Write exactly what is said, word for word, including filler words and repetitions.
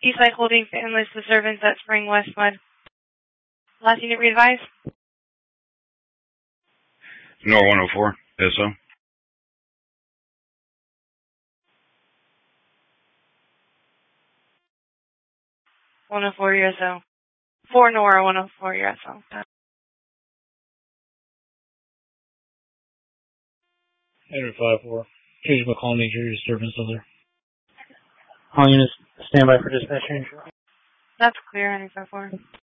Eastside Holdings to enlist disturbance at Spring West Mud. Last unit re-advise? Nor one oh four, S O. one oh four, your S O. four Nora, one oh four, your S O. Henry five four. Jason McCall, major disturbance other. All units stand by for dispatch. That's clear, Henry five four.